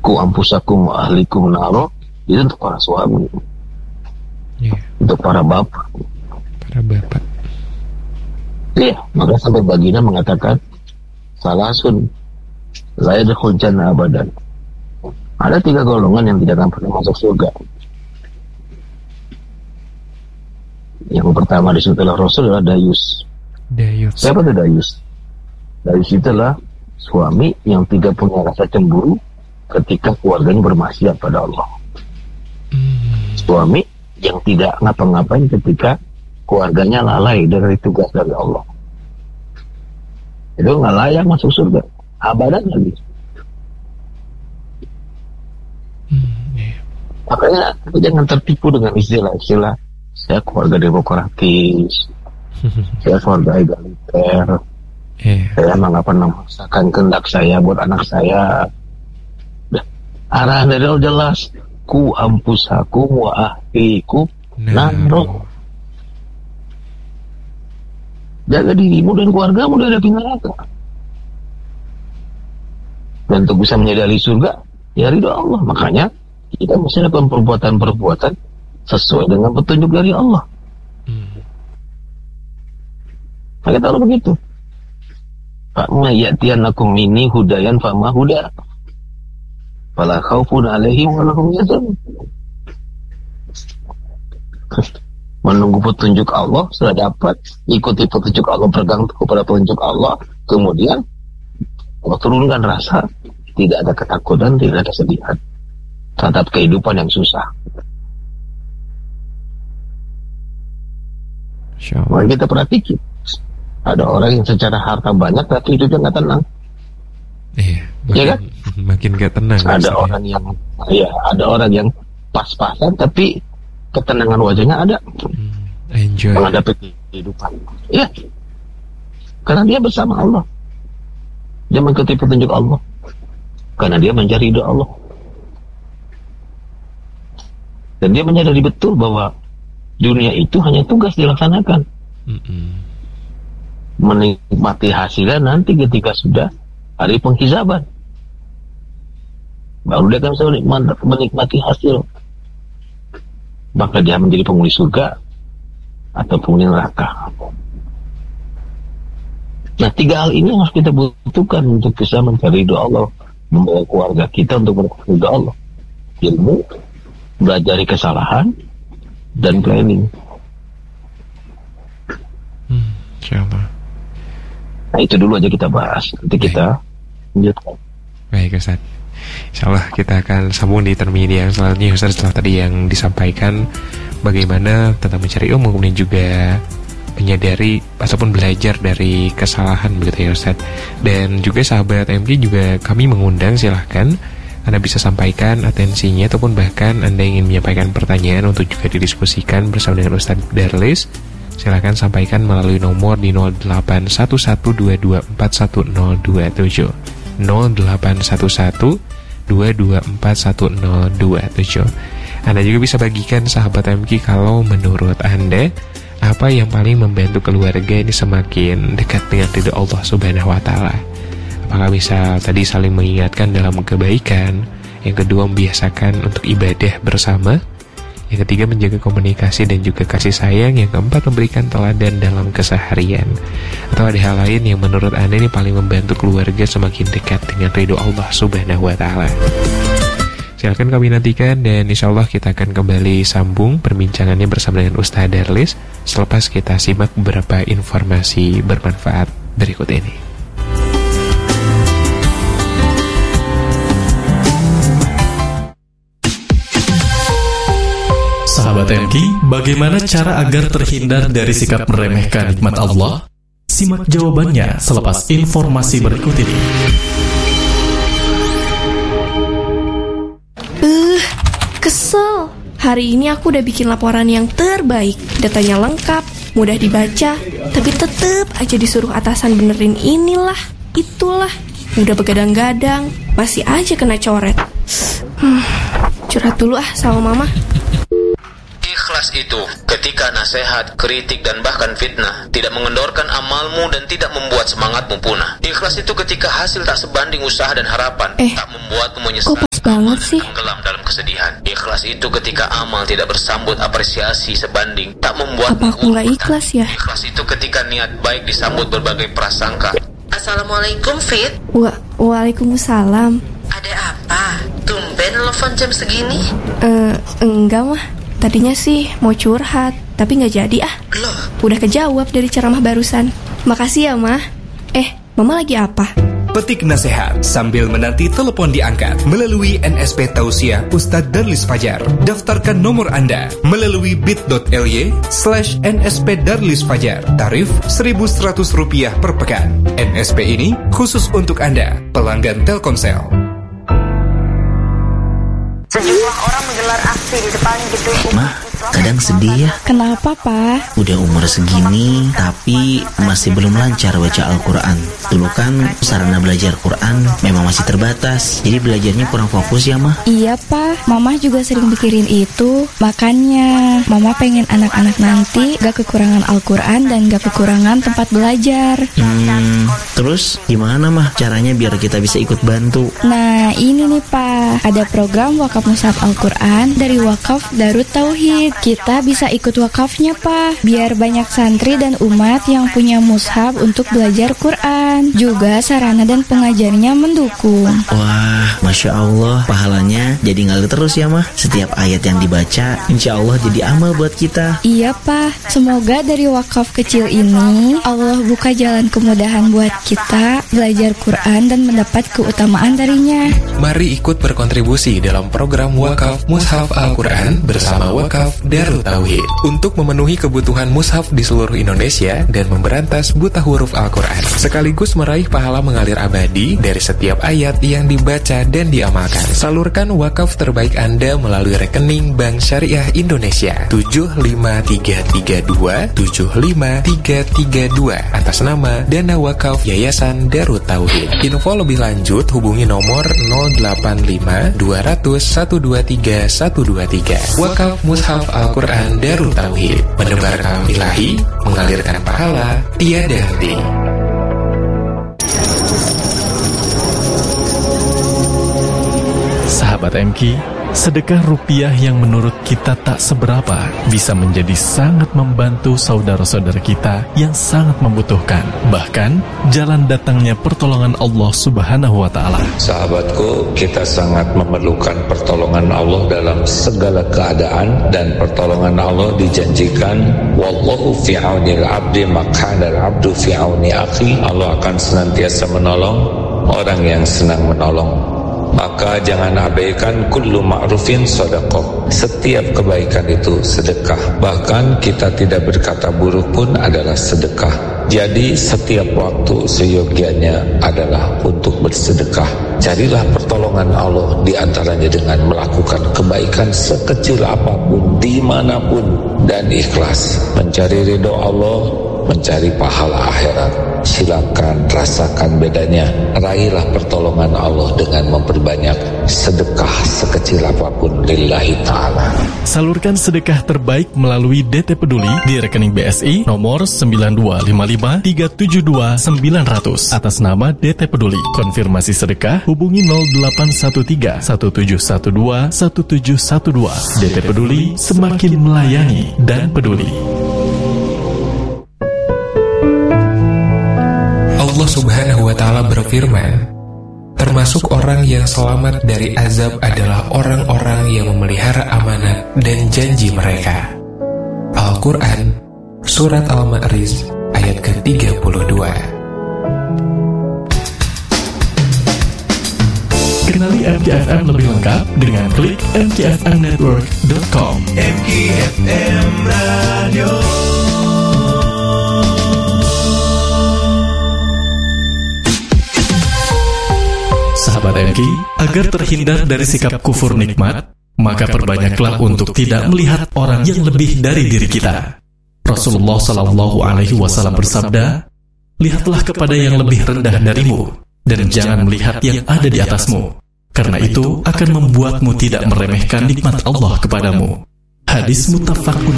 ku ampusakum wa ahlikum naro, itu untuk para suami, untuk para bapak. Iya, maka sampai baginda mengatakan salasun la yadkhul jannah abadan. Ada 3 golongan yang tidak akan pernah masuk surga. Yang pertama disebut oleh Rasul adalah dayus. Siapa itu dayus? Dayus itu adalah suami yang tidak punya rasa cemburu ketika keluarganya bermaksiat pada Allah. Suami yang tidak ngapa-ngapain ketika keluarganya lalai dari tugas dari Allah. Itu nggak layak masuk surga. Abadan lagi. Makanya jangan tertipu dengan istilah-istilah saya keluarga demokratis, saya keluarga egaliter, saya emang nggak pernah memaksakan kehendak saya buat anak saya. Arahan dari Allah jelas, ku ampusakum wa ahlikum naro. Jaga dirimu dan keluargamu dari api neraka. Dan untuk bisa menyadari surga, ya ridho Allah. Makanya kita mesti lakukan perbuatan-perbuatan sesuai dengan petunjuk dari Allah. Maka tahu begitu. Fa'ma ya'tiyanakum minni hudayan fama huda. Fala khaufun 'alaihim wa lahum yahzanun. Menunggu petunjuk Allah sudah dapat, ikuti petunjuk Allah, berpegang teguh pada petunjuk Allah, kemudian Allah turunkan rasa tidak ada ketakutan, tidak ada kesedihan terhadap kehidupan yang susah. Mari kita perhatikan, ada orang yang secara harta banyak tapi hidupnya nggak tenang. Makin nggak tenang. Ada orang yang, ada orang yang pas-pasan tapi ketenangan wajahnya ada. Enjoy menghadapi kehidupan. Ya, karena dia bersama Allah, dia mengikuti petunjuk Allah, karena dia mencari ridha Allah, dan dia menyadari betul bahwa dunia itu hanya tugas dilaksanakan. Menikmati hasilnya nanti ketika sudah hari penghisaban, baru dia akan bisa menikmati hasil. Maka dia menjadi penghuni surga atau penghuni neraka. Nah, 3 hal ini harus kita butuhkan untuk bisa mencari ridha Allah, membawa keluarga kita untuk mencari ridha Allah. Ilmu, belajar dari kesalahan, dan planning. Insyaallah. Nah, itu dulu aja kita bahas. Nanti kita lanjutkan. Baik Ustaz. Insyaallah kita akan sambung di termini yang selanjutnya Ustaz, setelah tadi yang disampaikan bagaimana tentang mencari ilmu, kemudian juga menyadari ataupun belajar dari kesalahan begitu ya Ustaz. Dan juga sahabat MG juga kami mengundang, silahkan Anda bisa sampaikan atensinya ataupun bahkan Anda ingin menyampaikan pertanyaan untuk juga didiskusikan bersama dengan Ustaz Darlis. Silahkan sampaikan melalui nomor di 081122411027 081122411027. Anda juga bisa bagikan sahabat MG kalau menurut Anda apa yang paling membantu keluarga ini semakin dekat dengan ridha Allah Subhanahu wa taala. Apakah bisa tadi saling mengingatkan dalam kebaikan, yang kedua membiasakan untuk ibadah bersama, yang ketiga menjaga komunikasi dan juga kasih sayang, yang keempat memberikan teladan dalam keseharian, atau ada hal lain yang menurut Anda ini paling membantu keluarga semakin dekat dengan ridho Allah Subhanahu wa taala. Silakan kami nantikan, dan insyaallah kita akan kembali sambung perbincangannya bersama dengan Ustaz Darlis selepas kita simak beberapa informasi bermanfaat berikut ini. Sahabat MG, bagaimana cara agar terhindar dari sikap meremehkan nikmat Allah? Simak jawabannya selepas informasi berikut ini. Kesel. Hari ini aku udah bikin laporan yang terbaik. Datanya lengkap, mudah dibaca, tapi tetep aja disuruh atasan benerin inilah, itulah. Udah begadang-gadang, masih aja kena coret. Curhat dulu sama mama. Ikhlas itu ketika nasihat, kritik, dan bahkan fitnah tidak mengendorkan amalmu dan tidak membuat semangatmu punah. Ikhlas itu ketika hasil tak sebanding usaha dan harapan, tak membuatmu menyesal. Kok pas banget sih. Tenggelam dalam kesedihan. Ikhlas itu ketika amal tidak bersambut apresiasi sebanding tak membuat. Apa aku nggak ikhlas ya? Ikhlas itu ketika niat baik disambut berbagai prasangka. Assalamualaikum, Fit. Waalaikumsalam. Ada apa? Tumben telepon jam segini? Enggak mah. Tadinya sih mau curhat, tapi nggak jadi ah. Loh, Udah kejawab dari ceramah barusan. Makasih ya mah. Mama lagi apa? Petik nasihat sambil menanti telepon diangkat melalui NSP Tausiah Ustadz Darlis Fajar. Daftarkan nomor Anda melalui bit.ly/NSP Darlis Fajar. Tarif Rp1.100 per pekan. NSP ini khusus untuk Anda, pelanggan Telkomsel. Sejumlah orang menggelar aksi di depan gedung Mah, kadang sedih ya. Kenapa, Pak? Udah umur segini, tapi masih belum lancar baca Al-Quran. Dulu kan sarana belajar Quran memang masih terbatas, jadi belajarnya kurang fokus ya, Mah. Iya, Pak. Mama juga sering mikirin itu. Makanya, Mama pengen anak-anak nanti gak kekurangan Al-Quran dan gak kekurangan tempat belajar. Terus gimana, Mah, caranya biar kita bisa ikut bantu? Nah, ini nih, Pak. Ada program wakaf mushaf Al-Quran dari Wakaf Darut Tauhid. Kita bisa ikut wakafnya, Pak. Biar banyak santri dan umat yang punya mushaf untuk belajar Quran. Juga sarana dan pengajarnya mendukung. Wah, Masya Allah, pahalanya jadi ngalir terus ya, Mah. Setiap ayat yang dibaca, insya Allah jadi amal buat kita. Iya, Pak. Semoga dari wakaf kecil ini, Allah buka jalan kemudahan buat kita belajar Quran dan mendapat keutamaan darinya. Mari ikut berkontribusi dalam program Wakaf Mushaf Al-Quran bersama Wakaf Darut Tauhid untuk memenuhi kebutuhan mushaf di seluruh Indonesia dan memberantas buta huruf Al-Quran, sekaligus meraih pahala mengalir abadi dari setiap ayat yang dibaca dan diamalkan. Salurkan wakaf terbaik Anda melalui rekening Bank Syariah Indonesia 75322 atas nama Dana Wakaf Yayasan Darut Tauhid. Info lebih lanjut hubungi nomor 085 200 123 123. Wakaf Mushaf Al-Quran Darut Tauhid, menebar kalam ilahi, mengalirkan pahala tiada henti. Sahabat MQ, sedekah rupiah yang menurut kita tak seberapa bisa menjadi sangat membantu saudara-saudara kita yang sangat membutuhkan. Bahkan, jalan datangnya pertolongan Allah Subhanahu wa Ta'ala. Sahabatku, kita sangat memerlukan pertolongan Allah dalam segala keadaan, dan pertolongan Allah dijanjikan, wallahu fi aunil abdi makana al-abdu fi auni akhi. Allah akan senantiasa menolong orang yang senang menolong. Maka jangan abaikan kullu ma'rufin sedekah. Setiap kebaikan itu sedekah. Bahkan kita tidak berkata buruk pun adalah sedekah. Jadi setiap waktu seyogianya adalah untuk bersedekah. Carilah pertolongan Allah di antaranya dengan melakukan kebaikan sekecil apapun, dimanapun, dan ikhlas. Mencari ridho Allah, mencari pahala akhirat. Silakan rasakan bedanya. Raihlah pertolongan Allah dengan memperbanyak sedekah sekecil apapun lillahi ta'ala. Salurkan sedekah terbaik melalui DT Peduli di rekening BSI nomor 9255372900 atas nama DT Peduli. Konfirmasi sedekah hubungi 0813 1712 1712. DT Peduli, semakin melayani dan peduli. Allah Subhanahu wa Ta'ala berfirman, termasuk orang yang selamat dari azab adalah orang-orang yang memelihara amanat dan janji mereka. Al-Quran, Surat Al-Ma'arij, ayat ke-32. Kenali MKFM lebih lengkap dengan klik mkfmnetwork.com. MKFM Radio. Sahabat MQ, agar terhindar dari sikap kufur nikmat, maka perbanyaklah untuk tidak melihat orang yang lebih dari diri kita. Rasulullah Shallallahu Alaihi Wasallam bersabda, lihatlah kepada yang lebih rendah darimu, dan jangan melihat yang ada di atasmu, karena itu akan membuatmu tidak meremehkan nikmat Allah kepadamu. Hadis muttafaqun